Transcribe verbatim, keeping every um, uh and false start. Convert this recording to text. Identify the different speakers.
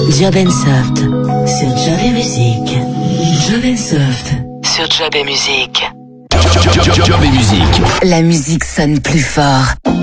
Speaker 1: Job and Soft sur Job et Musique. Job and Soft sur Job et Musique.
Speaker 2: Job et Musique.
Speaker 1: La musique sonne plus fort.